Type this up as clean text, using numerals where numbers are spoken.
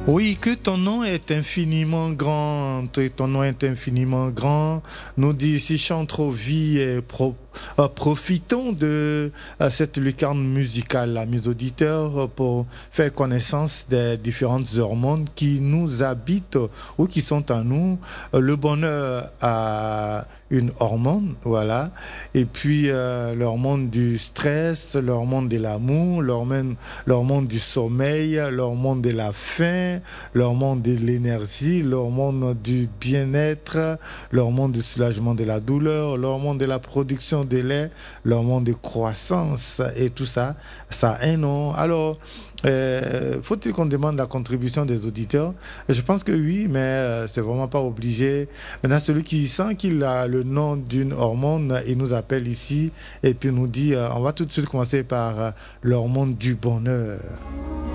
Oui, que ton nom est infiniment grand, ton nom est infiniment grand. Nous dit ici Chantrovie et profitons de cette lucarne musicale, mes auditeurs, pour faire connaissance des différentes hormones qui nous habitent ou qui sont en nous. Le bonheur a une hormone, voilà, et puis l'hormone du stress, l'hormone de l'amour, l'hormone du sommeil, l'hormone de la faim, l'hormone de l'énergie, l'hormone du bien-être, l'hormone du soulagement de la douleur, l'hormone de la production de lait, l'hormone de croissance, et tout ça, ça a un nom. Alors, faut-il qu'on demande la contribution des auditeurs? Je pense que oui, mais c'est vraiment pas obligé. Maintenant, celui qui sent qu'il a le nom d'une hormone, il nous appelle ici et puis nous dit, on va tout de suite commencer par l'hormone du bonheur.